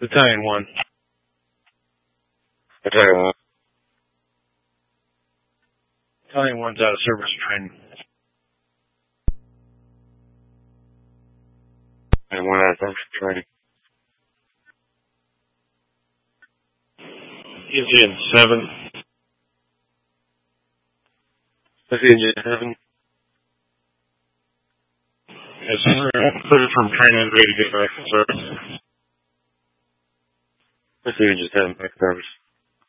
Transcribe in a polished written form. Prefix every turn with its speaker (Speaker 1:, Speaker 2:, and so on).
Speaker 1: Battalion 1.
Speaker 2: Battalion 1.
Speaker 1: Battalion 1's out of service training.
Speaker 2: Battalion 1 out of service training.
Speaker 1: Engine 7.
Speaker 2: That's Engine 7.
Speaker 1: It's cleared from training, ready to get back to service.
Speaker 2: That's Engine 7 back to service.